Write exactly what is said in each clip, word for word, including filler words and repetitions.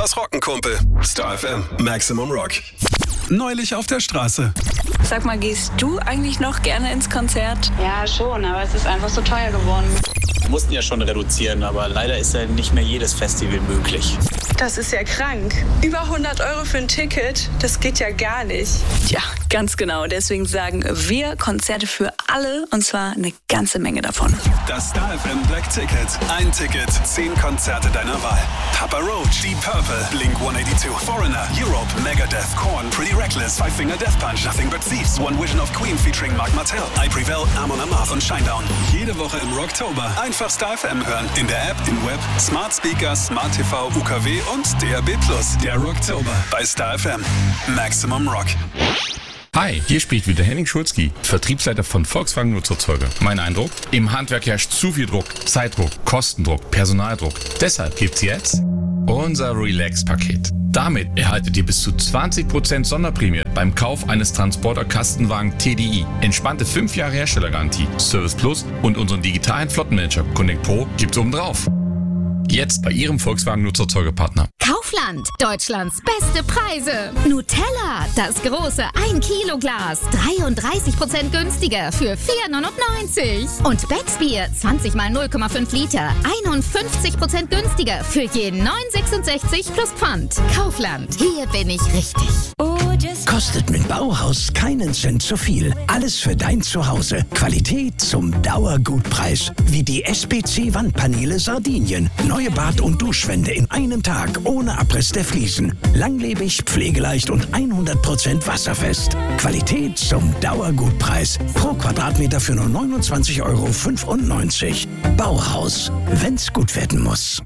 Lass rocken, Kumpel. Star F M, Maximum Rock. Neulich auf der Straße. Sag mal, gehst du eigentlich noch gerne ins Konzert? Ja, schon, aber es ist einfach so teuer geworden. Wir mussten ja schon reduzieren, aber leider ist ja nicht mehr jedes Festival möglich. Das ist ja krank. Über hundert Euro für ein Ticket, das geht ja gar nicht. Ja, ganz genau. Deswegen sagen wir Konzerte für alle, und zwar eine ganze Menge davon. Das Star F M Black Ticket. Ein Ticket, zehn Konzerte deiner Wahl. Papa Roach, Deep Purple, Blink hundertzweiundachtzig, Foreigner, Europe, Megadeth, Korn, Pretty Reckless, Five Finger Death Punch, Nothing But Thieves, One Vision of Queen featuring Mark Martel, I Prevail, Amon Amarth und Shinedown. Jede Woche im Rocktober. Einfach Star F M hören. In der App, im Web, Smart Speaker, Smart T V, U K W und D A B plus. Der Rocktober bei Star F M. Maximum Rock. Hi, hier spricht wieder Henning Schulzki, Vertriebsleiter von Volkswagen Nutzerzeuger. Mein Eindruck? Im Handwerk herrscht zu viel Druck, Zeitdruck, Kostendruck, Personaldruck. Deshalb gibt's jetzt unser Relax-Paket. Damit erhaltet ihr bis zu zwanzig Prozent Sonderprämie beim Kauf eines Transporter-Kastenwagen T D I. Entspannte fünf Jahre Herstellergarantie, Service Plus und unseren digitalen Flottenmanager Connect Pro gibt's obendrauf. Jetzt bei Ihrem Volkswagen-Nutzerzeugerpartner. Kaufland, Deutschlands beste Preise. Nutella, das große ein Kilo Glas, dreiunddreißig Prozent günstiger für vier neunundneunzig. Und Becksbier, zwanzig mal null Komma fünf Liter, einundfünfzig Prozent günstiger für je neun sechsundsechzig plus Pfand. Kaufland, hier bin ich richtig. Kostet mit Bauhaus keinen Cent zu viel. Alles für dein Zuhause. Qualität zum Dauergutpreis. Wie die S P C-Wandpaneele Sardinien. Neue Bad- und Duschwände in einem Tag ohne Abriss der Fliesen. Langlebig, pflegeleicht und hundert Prozent wasserfest. Qualität zum Dauergutpreis. Pro Quadratmeter für nur neunundzwanzig Euro fünfundneunzig. Bauhaus. Wenn's gut werden muss.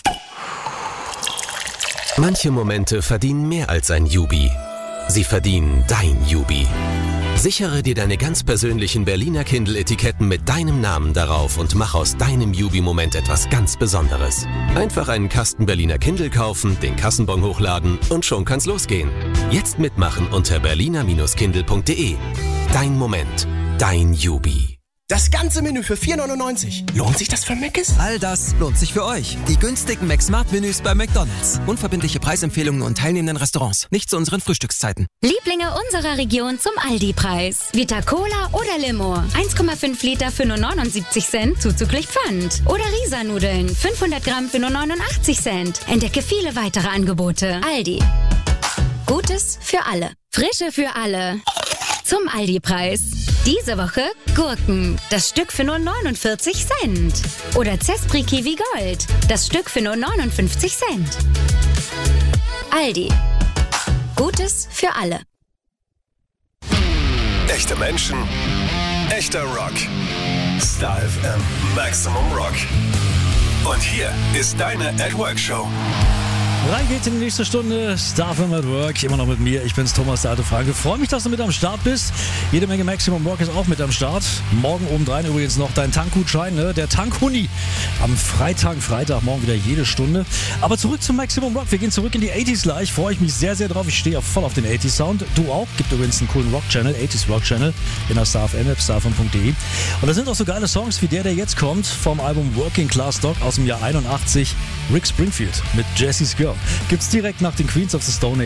Manche Momente verdienen mehr als ein Jubi. Sie verdienen dein Jubi. Sichere dir deine ganz persönlichen Berliner Kindle-Etiketten mit deinem Namen darauf und mach aus deinem Jubi-Moment etwas ganz Besonderes. Einfach einen Kasten Berliner Kindle kaufen, den Kassenbon hochladen und schon kann's losgehen. Jetzt mitmachen unter berliner Kindle punkt de. Dein Moment, dein Jubi. Das ganze Menü für vier neunundneunzig. Lohnt sich das für Mc's? All das lohnt sich für euch. Die günstigen McSmart-Menüs bei McDonald's. Unverbindliche Preisempfehlungen und teilnehmenden Restaurants. Nicht zu unseren Frühstückszeiten. Lieblinge unserer Region zum Aldi-Preis. Vita Cola oder Limo. eins Komma fünf Liter für nur neunundsiebzig Cent zuzüglich Pfand. Oder Risa-Nudeln. fünfhundert Gramm für nur neunundachtzig Cent. Entdecke viele weitere Angebote. Aldi. Gutes für alle. Frische für alle. Zum Aldi-Preis. Diese Woche Gurken, das Stück für nur neunundvierzig Cent. Oder Zespri Kiwi Gold, das Stück für nur neunundfünfzig Cent. Aldi. Gutes für alle. Echte Menschen, echter Rock. Star F M, Maximum Rock. Und hier ist deine At Work Show. Rein geht's in die nächste Stunde. Star F M at Work. Immer noch mit mir. Ich bin's, Thomas der Alte Franke. Freue mich, dass du mit am Start bist. Jede Menge Maximum Rock ist auch mit am Start. Morgen obendrein übrigens noch dein Tankgutschein, ne? Der Tankhuni. Am Freitag, Freitag, morgen wieder jede Stunde. Aber zurück zum Maximum Rock. Wir gehen zurück in die achtziger gleich. Freue ich mich sehr, sehr drauf. Ich stehe ja voll auf den achtziger Sound. Du auch. Gibt übrigens einen coolen Rock-Channel, achtziger Rock-Channel in der Star F M App, star f m punkt de. Und da sind auch so geile Songs wie der, der jetzt kommt, vom Album Working Class Dog aus dem Jahr einundachtzig. Rick Springfield mit Jessie's Girl. Gibt's direkt nach den Queens of the Stone Age